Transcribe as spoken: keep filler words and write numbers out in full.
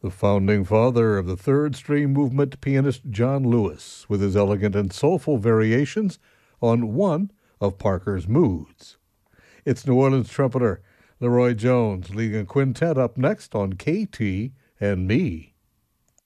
The founding father of the third string movement, pianist John Lewis, with his elegant and soulful variations on one of Parker's moods. It's New Orleans trumpeter Leroy Jones leading a quintet up next on K T and Me.